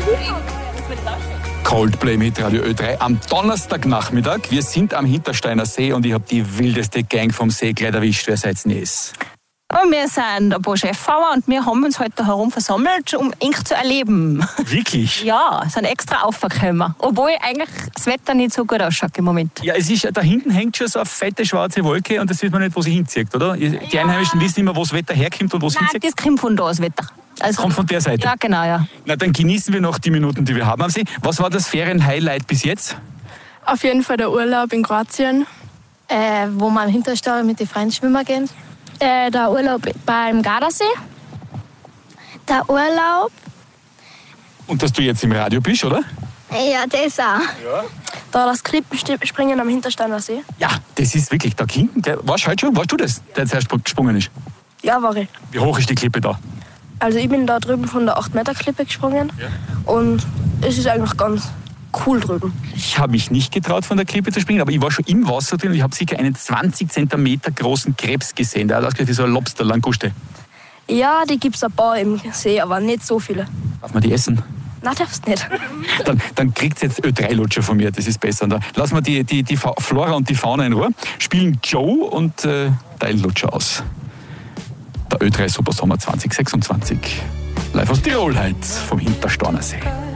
Coldplay mit Radio Ö3 am Donnerstagnachmittag. Wir sind am Hintersteiner See und ich habe die wildeste Gang vom See gleich erwischt. Wer seid's denn es? Wir sind ein paar Cheffauer und wir haben uns heute herum versammelt, um eng zu erleben. Wirklich? Ja, sind extra aufgekommen. Obwohl eigentlich das Wetter nicht so gut ausschaut im Moment. Ja, es ist, da hinten hängt schon so eine fette schwarze Wolke und das weiß man nicht, wo sie hinzieht, oder? Die Einheimischen wissen immer, wo das Wetter herkommt und wo es hinzieht. Das kommt von da, das Wetter. Also, Kommt von der Seite? Ja, genau, ja. Na, dann genießen wir noch die Minuten, die wir haben am See. Was war das Ferienhighlight bis jetzt? Auf jeden Fall der Urlaub in Kroatien. Wo man im Hinterstall mit den Freunden schwimmen gehen. Der Urlaub beim Gardasee. Der Urlaub. Und dass du jetzt im Radio bist, oder? Ja, das auch. Ja. Da das Klippenspringen am Hintersteiner See. Ja, das ist wirklich da hinten. Warst du heute schon? Warst du das, der zuerst gesprungen ist? Ja, war ich. Wie hoch ist die Klippe da? Also ich bin da drüben von der 8-Meter-Klippe gesprungen. Ja. Und es ist eigentlich ganz cool drüben. Ich habe mich nicht getraut, von der Klippe zu springen, aber ich war schon im Wasser drin und ich habe sicher einen 20 cm großen Krebs gesehen. Der hat ausgesehen wie so ein Lobster, Languste. Ja, die gibt es ein paar im See, aber nicht so viele. Darf man die essen? Nein, darfst nicht. Dann kriegt jetzt Ö3-Lutscher von mir, das ist besser. Und da lassen wir die Flora und die Fauna in Ruhe, spielen Joe und teilen Lutscher aus. Der Ö3 Supersommer 2026. Live aus Tirol heute vom Hintersteiner See.